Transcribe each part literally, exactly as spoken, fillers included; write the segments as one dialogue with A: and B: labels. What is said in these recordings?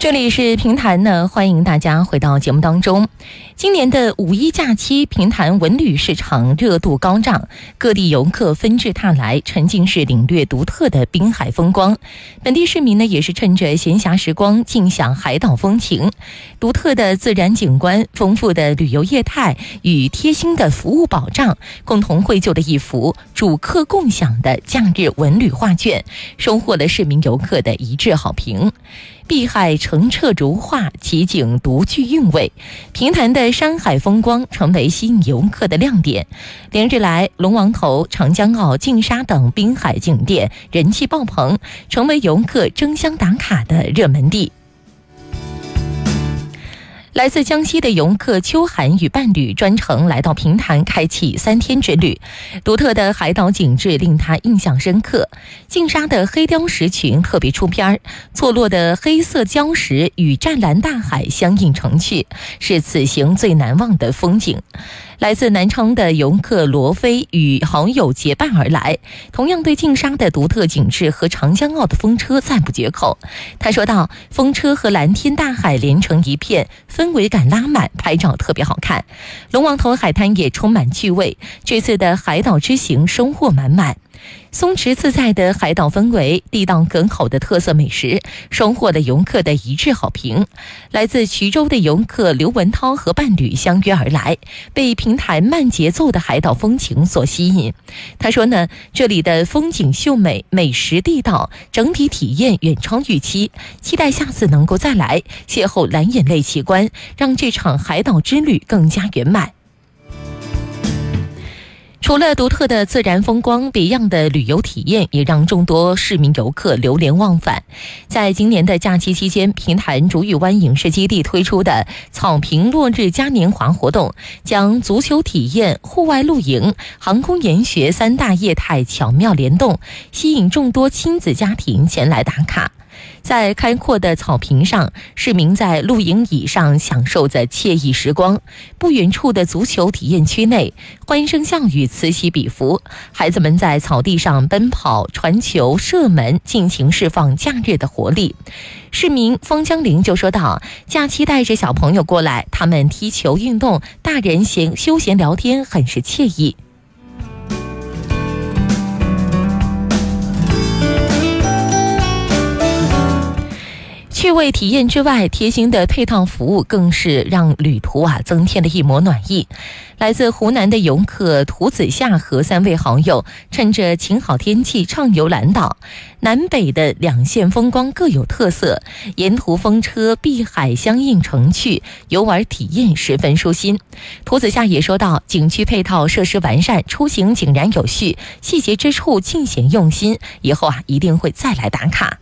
A: 这里是评谈呢，欢迎大家回到节目当中。今年的五一假期，评谈文旅市场热度高涨，各地游客纷至沓来，沉浸式领略独特的滨海风光。本地市民呢，也是趁着闲暇时光尽享海岛风情。独特的自然景观、丰富的旅游业态与贴心的服务保障，共同绘就的一幅主客共享的假日文旅画卷，收获了市民游客的一致好评。碧海澄澈如画，奇景独具韵味，平潭的山海风光成为吸引游客的亮点。连日来，龙王头、长江澳、净沙等滨海景点人气爆棚，成为游客争相打卡的热门地。来自江西的游客秋寒与伴侣专程来到平潭，开启三天之旅。独特的海岛景致令他印象深刻。净沙的黑雕石群特别出片，错落的黑色礁石与湛蓝大海相映成趣，是此行最难忘的风景。来自南昌的游客罗飞与好友结伴而来，同样对净沙的独特景致和长江澳的风车赞不绝口。他说道，风车和蓝天大海连成一片，氛围感拉满，拍照特别好看。龙王头海滩也充满趣味，这次的海岛之行收获满满。松弛自在的海岛氛围，地道可口的特色美食，收获了游客的一致好评。来自衢州的游客刘文涛和伴侣相约而来，被平潭慢节奏的海岛风情所吸引。他说呢，这里的风景秀美，美食地道，整体体验远超预期，期待下次能够再来，邂逅蓝眼泪奇观，让这场海岛之旅更加圆满。除了独特的自然风光，别样的旅游体验也让众多市民游客流连忘返。在今年的假期期间，平潭竹屿湾影视基地推出的草坪落日嘉年华活动，将足球体验、户外露营、航空研学三大业态巧妙联动，吸引众多亲子家庭前来打卡。在开阔的草坪上，市民在露营椅上享受着惬意时光。不远处的足球体验区内，欢声笑语此起彼伏，孩子们在草地上奔跑、传球、射门，尽情释放假日的活力。市民方江玲就说道，假期带着小朋友过来，他们踢球运动，大人闲休闲聊天，很是惬意。趣味体验之外，贴心的配套服务更是让旅途啊增添了一抹暖意。来自湖南的游客涂子夏和三位好友，趁着晴好天气畅游蓝岛。南北的两线风光各有特色，沿途风车、碧海相映成趣，游玩体验十分舒心。涂子夏也说到，景区配套设施完善，出行井然有序，细节之处尽显用心，以后啊一定会再来打卡。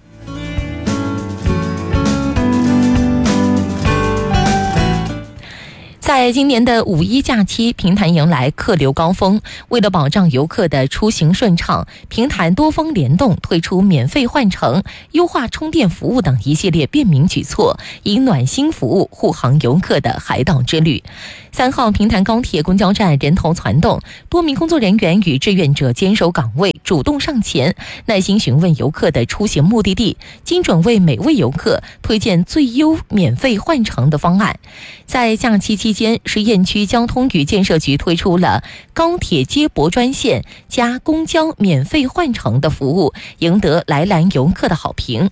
A: 在今年的五一假期，平潭迎来客流高峰。为了保障游客的出行顺畅，平潭多方联动推出免费换乘、优化充电服务等一系列便民举措，以暖心服务护航游客的海岛之旅。三号平潭高铁公交站人头攒动，多名工作人员与志愿者坚守岗位，主动上前，耐心询问游客的出行目的地，精准为每位游客推荐最优免费换乘的方案。在假期期间，实验区交通与建设局推出了高铁接驳专线加公交免费换乘的服务，赢得来兰游客的好评。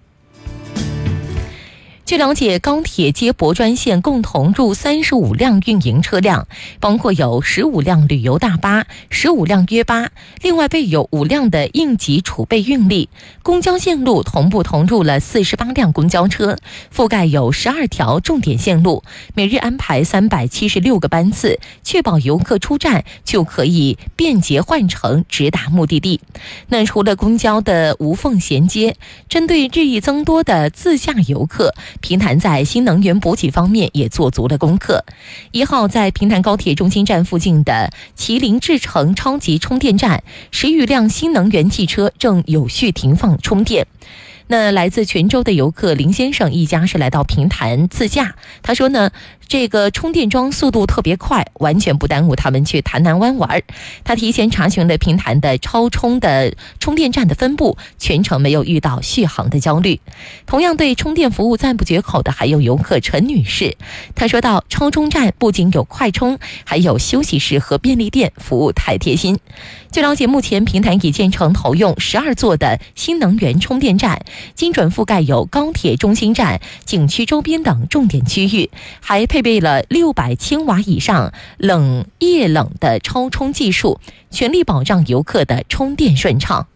A: 据了解，高铁接驳专线共同入三十五辆运营车辆，包括有十五辆旅游大巴、十五辆约巴，另外备有五辆的应急储备运力。公交线路同步同入了四十八辆公交车，覆盖有十二条重点线路，每日安排三百七十六个班次，确保游客出站就可以便捷换乘直达目的地。那除了公交的无缝衔接，针对日益增多的自驾游客， 平潭在新能源补给方面也做足了功课。一号在平潭高铁中心站附近的麒麟智诚超级充电站，十余辆新能源汽车正有序停放充电。那来自泉州的游客林先生一家是来到平潭自驾，他说呢，这个充电桩速度特别快，完全不耽误他们去潭南湾玩。他提前查询了平潭的超充的充电站的分布，全程没有遇到续航的焦虑。同样对充电服务赞不绝口的还有游客陈女士，她说到，超充站不仅有快充，还有休息室和便利店，服务太贴心。据了解，目前平潭已建成投用十二座的新能源充电站，精准覆盖有高铁中心站、景区周边等重点区域，还配备了六百千瓦以上冷液冷的超充技术，全力保障游客的充电顺畅。